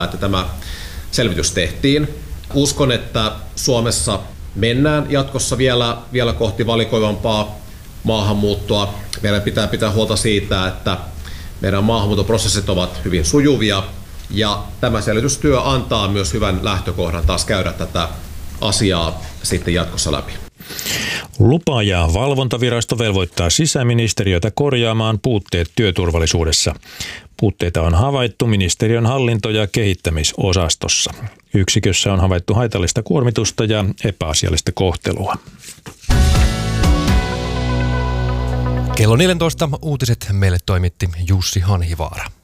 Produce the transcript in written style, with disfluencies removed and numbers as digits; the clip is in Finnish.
että tämä selvitys tehtiin. Uskon, että Suomessa mennään jatkossa vielä kohti valikoivampaa maahanmuuttoa. Meidän pitää pitää huolta siitä, että meidän maahanmuuttoprosessit ovat hyvin sujuvia, ja tämä selvitystyö antaa myös hyvän lähtökohdan taas käydä tätä asiaa sitten jatkossa läpi. Lupa- ja valvontavirasto velvoittaa sisäministeriötä korjaamaan puutteet työturvallisuudessa. Puutteita on havaittu ministeriön hallinto- ja kehittämisosastossa. Yksikössä on havaittu haitallista kuormitusta ja epäasiallista kohtelua. Kello 14 uutiset meille toimitti Jussi Hanhivaara.